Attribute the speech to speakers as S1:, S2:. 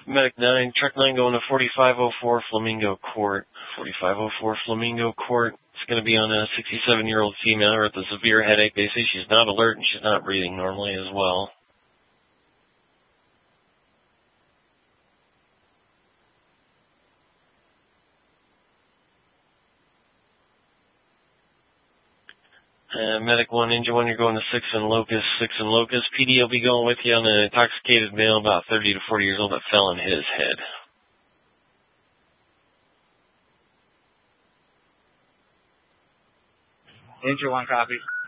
S1: Medic 9, Truck 9 going to 4504 Flamingo Court. 4504 Flamingo Court. It's going to be on a 67-year-old female with a severe headache. They say she's not alert and she's not breathing normally as well. Medic 1, Engine 1, you're going to 6 and Locust. 6 and Locust. PD will be going with you on an intoxicated male about 30 to 40 years old that fell on his head.
S2: Engine 1, copy.